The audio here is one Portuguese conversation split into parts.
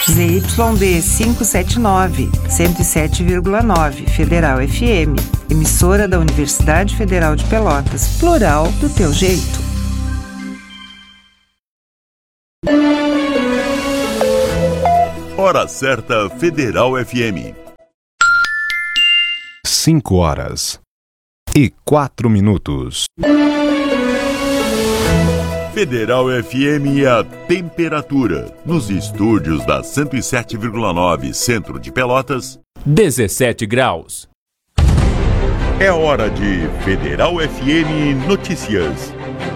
ZYD 579, 107,9, Federal FM, emissora da Universidade Federal de Pelotas, plural do teu jeito. Hora certa Federal FM. 5h04. Federal FM e a temperatura. Nos estúdios da 107,9 Centro de Pelotas, 17 graus. É hora de Federal FM Notícias.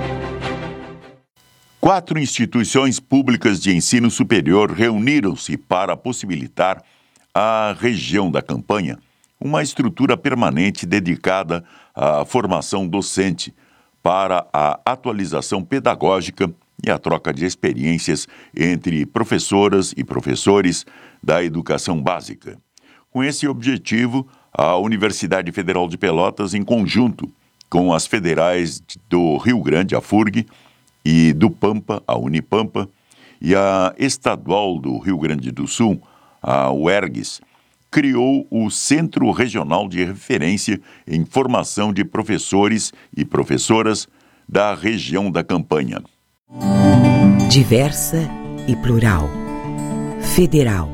4 instituições públicas de ensino superior reuniram-se para possibilitar à região da Campanha uma estrutura permanente dedicada à formação docente para a atualização pedagógica e a troca de experiências entre professoras e professores da educação básica. Com esse objetivo, a Universidade Federal de Pelotas, em conjunto com as federais do Rio Grande, a FURG, e do Pampa, a Unipampa, e a Estadual do Rio Grande do Sul, a UERGS, criou o Centro Regional de Referência em Formação de Professores e Professoras da região da Campanha. Diversa e plural. Federal.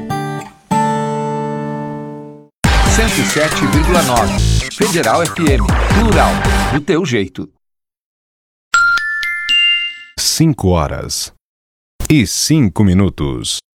107,9. Federal FM. Plural. Do teu jeito. 5h05.